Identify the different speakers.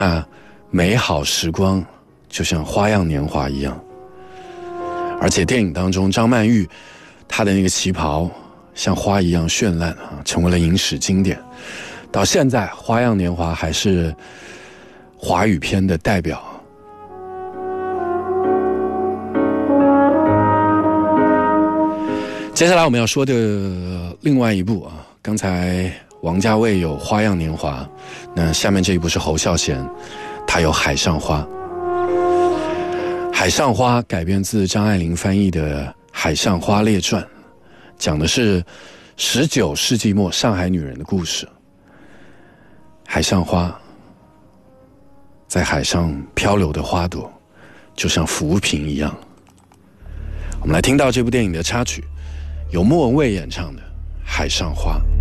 Speaker 1: 那美好时光就像花样年华一样。而且电影当中张曼玉她的那个旗袍像花一样绚烂啊，成为了影史经典。到现在花样年华还是华语片的代表。接下来我们要说的另外一部啊，刚才王家卫有花样年华，那下面这一部是侯孝贤，他有海上花。海上花改编自张爱玲翻译的《海上花列传》，讲的是19世纪末上海女人的故事。海上花，在海上漂流的花朵就像浮萍一样。我们来听到这部电影的插曲，由莫文蔚演唱的《海上花》。